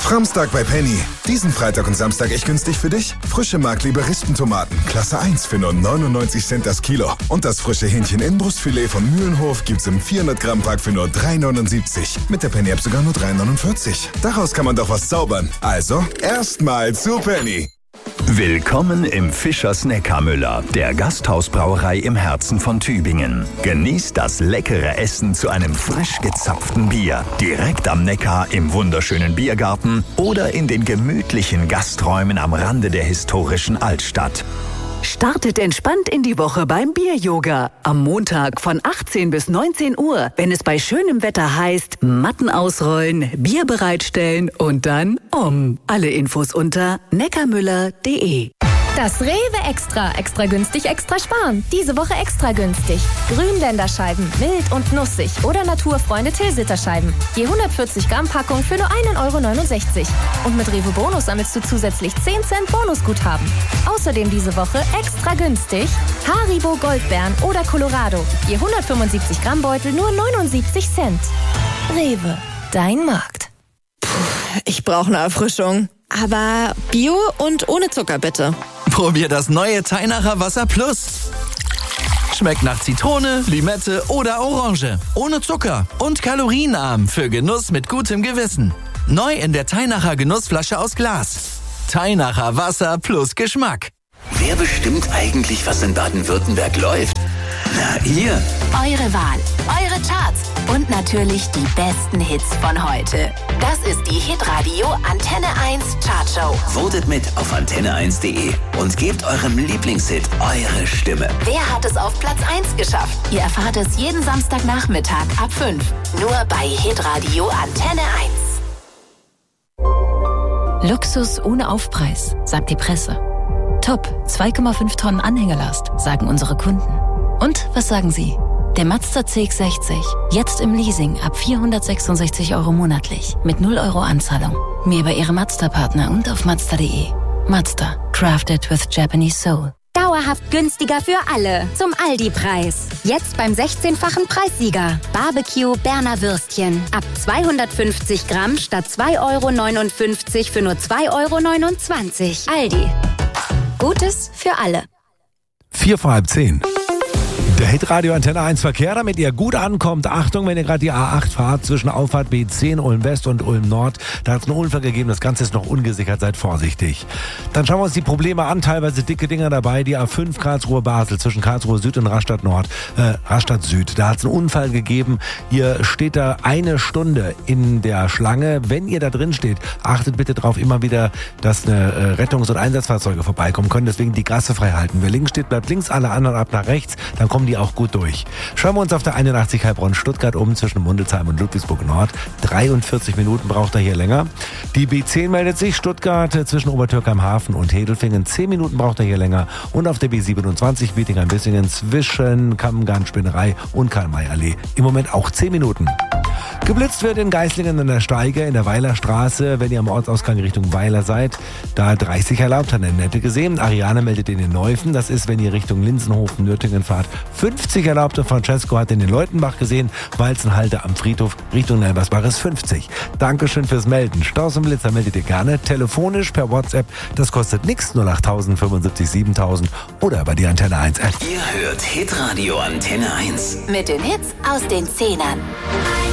Framstag bei Penny. Diesen Freitag und Samstag echt günstig für dich. Frische Markleber Rispentomaten, Klasse 1 für nur 99 Cent das Kilo. Und das frische Hähnchen-Inbrustfilet von Mühlenhof gibt's im 400-Gramm-Pack für nur 3,79. Mit der Penny-App sogar nur 3,49. Daraus kann man doch was zaubern. Also, erstmal zu Penny. Willkommen im Fischers Neckarmüller, der Gasthausbrauerei im Herzen von Tübingen. Genießt das leckere Essen zu einem frisch gezapften Bier. Direkt am Neckar im wunderschönen Biergarten oder in den gemütlichen Gasträumen am Rande der historischen Altstadt. Startet entspannt in die Woche beim Bier-Yoga. Am Montag von 18 bis 19 Uhr, wenn es bei schönem Wetter heißt, Matten ausrollen, Bier bereitstellen und dann Alle Infos unter neckarmüller.de. Das Rewe Extra. Extra günstig, extra sparen. Diese Woche extra günstig. Grünländerscheiben, mild und nussig. Oder Naturfreunde Tilsiterscheiben. Je 140 Gramm Packung für nur 1,69 €. Und mit Rewe Bonus sammelst du zusätzlich 10 Cent Bonusguthaben. Außerdem diese Woche extra günstig Haribo Goldbeeren oder Colorado. Je 175 Gramm Beutel nur 79 Cent. Rewe, dein Markt. Ich brauche eine Erfrischung. Aber Bio und ohne Zucker, bitte. Probier das neue Teinacher Wasser Plus. Schmeckt nach Zitrone, Limette oder Orange. Ohne Zucker und kalorienarm für Genuss mit gutem Gewissen. Neu in der Teinacher Genussflasche aus Glas. Teinacher Wasser plus Geschmack. Wer bestimmt eigentlich, was in Baden-Württemberg läuft? Na, ihr. Eure Wahl, eure Charts und natürlich die besten Hits von heute. Das ist die Hitradio Antenne 1 Chartshow. Votet mit auf antenne1.de und gebt eurem Lieblingshit eure Stimme. Wer hat es auf Platz 1 geschafft? Ihr erfahrt es jeden Samstagnachmittag ab 5. Nur bei Hitradio Antenne 1. Luxus ohne Aufpreis, sagt die Presse. Top, 2,5 Tonnen Anhängerlast, sagen unsere Kunden. Und was sagen Sie? Der Mazda CX-60, jetzt im Leasing ab 466 € monatlich, mit 0 € Anzahlung. Mehr bei Ihrem Mazda-Partner und auf Mazda.de. Mazda, crafted with Japanese soul. Dauerhaft günstiger für alle. Zum Aldi-Preis. Jetzt beim 16-fachen Preissieger. Barbecue Berner Würstchen. Ab 250 Gramm statt 2,59 € für nur 2,29 €. Aldi. Gutes für alle. 9:45. Der Hitradio Antenne 1 Verkehr, damit ihr gut ankommt. Achtung, wenn ihr gerade die A8 fahrt zwischen Auffahrt B10 Ulm West und Ulm Nord, da hat es einen Unfall gegeben, das Ganze ist noch ungesichert, seid vorsichtig. Dann schauen wir uns die Probleme an, teilweise dicke Dinger dabei, die A5 Karlsruhe-Basel zwischen Karlsruhe Süd und Rastatt Süd. Da hat es einen Unfall gegeben, ihr steht da eine Stunde in der Schlange. Wenn ihr da drin steht, achtet bitte darauf immer wieder, dass eine Rettungs- und Einsatzfahrzeuge vorbeikommen können, deswegen die Gasse frei halten. Wer links steht, bleibt links, alle anderen ab nach rechts, dann kommen die auch gut durch. Schauen wir uns auf der 81 Heilbronn-Stuttgart zwischen Mundelsheim und Ludwigsburg Nord. 43 Minuten braucht er hier länger. Die B10 meldet sich, Stuttgart zwischen Obertürkheim-Hafen und Hedelfingen. 10 Minuten braucht er hier länger. Und auf der B27 Bietigheim-Bissingen zwischen Kammgarn-Spinnerei und Karl-May-Allee. Im Moment auch 10 Minuten. Geblitzt wird in Geislingen an der Steige in der Weilerstraße, wenn ihr am Ortsausgang Richtung Weiler seid. Da 30 erlaubt, hat eine Nette gesehen. Ariane meldet in den Neufen, das ist, wenn ihr Richtung Linsenhofen, Nürtingen fahrt. 50 erlaubt und Francesco hat in den Leutenbach gesehen. Walzenhalter am Friedhof Richtung Nelbersbach ist 50. Dankeschön fürs Melden. Staus und Blitzer meldet ihr gerne. Telefonisch per WhatsApp, das kostet nichts. 08000 75 7000 oder über die Antenne 1 App. Ihr hört Hitradio Antenne 1. Mit den Hits aus den 10ern.